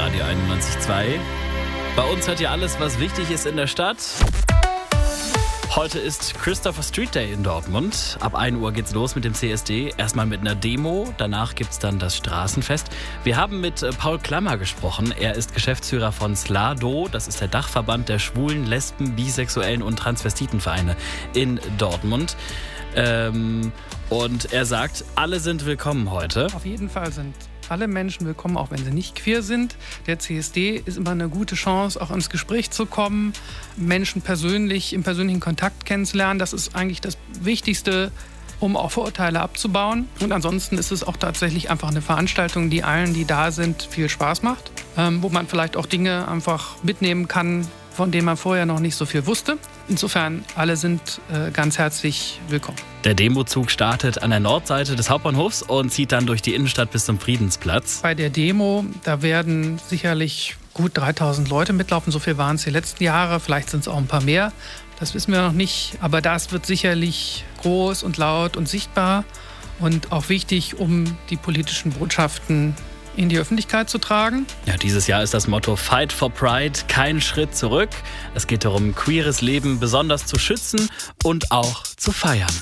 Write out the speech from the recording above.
Hitradio 91.2. Bei uns hört ihr alles, was wichtig ist in der Stadt. Heute ist Christopher Street Day in Dortmund. Ab 1 Uhr geht's los mit dem CSD. Erstmal mit einer Demo, danach gibt's dann das Straßenfest. Wir haben mit Paul Klammer gesprochen. Er ist Geschäftsführer von SLADO. Das ist der Dachverband der Schwulen, Lesben, Bisexuellen und Transvestitenvereine in Dortmund. Und er sagt, alle sind willkommen heute. Auf jeden Fall sind alle Menschen willkommen, auch wenn sie nicht queer sind. Der CSD ist immer eine gute Chance, auch ins Gespräch zu kommen, Menschen im persönlichen Kontakt kennenzulernen. Das ist eigentlich das Wichtigste, um auch Vorurteile abzubauen. Und ansonsten ist es auch tatsächlich einfach eine Veranstaltung, die allen, die da sind, viel Spaß macht. Wo man vielleicht auch Dinge einfach mitnehmen kann, von denen man vorher noch nicht so viel wusste. Insofern, alle sind ganz herzlich willkommen. Der Demozug startet an der Nordseite des Hauptbahnhofs und zieht dann durch die Innenstadt bis zum Friedensplatz. Bei der Demo, da werden sicherlich gut 3000 Leute mitlaufen. So viel waren es die letzten Jahre. Vielleicht sind es auch ein paar mehr. Das wissen wir noch nicht. Aber das wird sicherlich groß und laut und sichtbar und auch wichtig, um die politischen Botschaften in die Öffentlichkeit zu tragen. Ja, dieses Jahr ist das Motto Fight for Pride, kein Schritt zurück. Es geht darum, queeres Leben besonders zu schützen und auch zu feiern.